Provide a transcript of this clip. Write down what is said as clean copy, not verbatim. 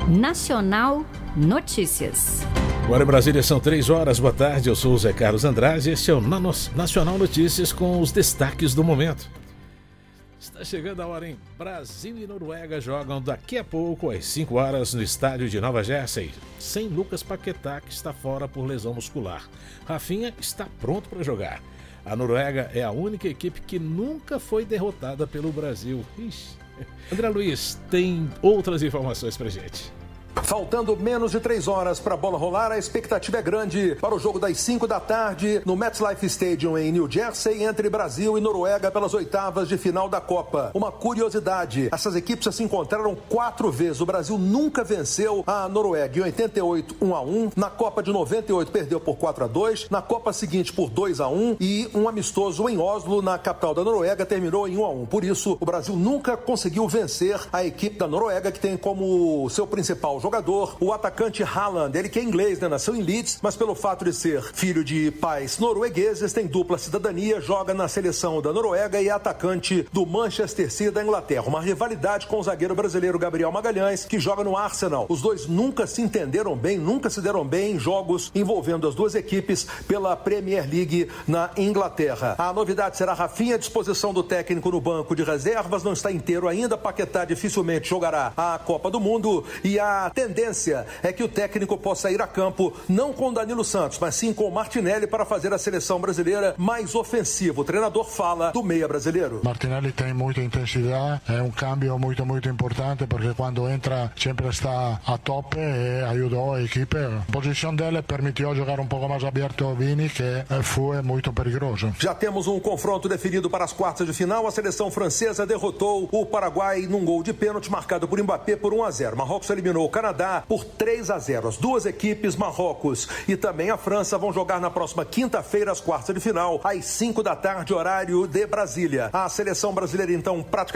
Nacional Notícias. Agora em Brasília são 3 horas, boa tarde, eu sou o Zé Carlos Andrade, este é o Nacional Notícias com os destaques do momento. Está chegando a hora, hein? Brasil e Noruega jogam daqui a pouco, às 5 horas, no estádio de Nova Jersey, sem Lucas Paquetá, que está fora por lesão muscular. Rafinha está pronto para jogar. A Noruega é a única equipe que nunca foi derrotada pelo Brasil. Ixi. André Luiz tem outras informações pra gente. Faltando menos de 3 horas para a bola rolar, a expectativa é grande para o jogo das 5 da tarde no MetLife Stadium em New Jersey entre Brasil e Noruega pelas oitavas de final da Copa. Uma curiosidade, essas equipes se encontraram 4 vezes. O Brasil nunca venceu a Noruega. Em 88, 1-1. Na Copa de 98 perdeu por 4-2. Na Copa seguinte por 2-1 e um amistoso em Oslo, na capital da Noruega, terminou em 1-1. Por isso, o Brasil nunca conseguiu vencer a equipe da Noruega, que tem como seu principal jogador o atacante Haaland. Ele que é inglês, nasceu em Leeds, mas pelo fato de ser filho de pais noruegueses, tem dupla cidadania, joga na seleção da Noruega e é atacante do Manchester City da Inglaterra. Uma rivalidade com o zagueiro brasileiro Gabriel Magalhães, que joga no Arsenal. Os dois nunca se entenderam bem, nunca se deram bem em jogos envolvendo as duas equipes pela Premier League na Inglaterra. A novidade será Rafinha à disposição do técnico no banco de reservas, não está inteiro ainda. Paquetá dificilmente jogará a Copa do Mundo e a tendência é que o técnico possa ir a campo não com Danilo Santos, mas sim com o Martinelli para fazer a seleção brasileira mais ofensiva. O treinador fala do meia brasileiro. Martinelli tem muita intensidade, é um câmbio muito importante porque quando entra sempre está a tope e ajudou a equipe. A posição dele permitiu jogar um pouco mais aberto ao Vini, que foi muito perigoso. Já temos um confronto definido para as quartas de final. A seleção francesa derrotou o Paraguai num gol de pênalti marcado por Mbappé por 1-0. Marrocos eliminou o Canadá por 3-0. As duas equipes, Marrocos e também a França, vão jogar na próxima quinta-feira as quartas de final, às 5 da tarde, horário de Brasília. A seleção brasileira, então, praticamente